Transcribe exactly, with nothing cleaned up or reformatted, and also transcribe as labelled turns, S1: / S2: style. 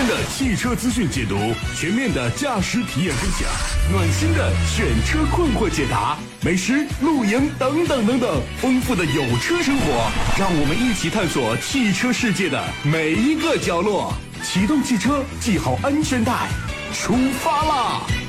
S1: 的汽车资讯解读，全面的驾驶体验分享，暖心的选车困惑解答，美食、露营等等等等，丰富的有车生活，让我们一起探索汽车世界的每一个角落。启动汽车，系好安全带，出发啦！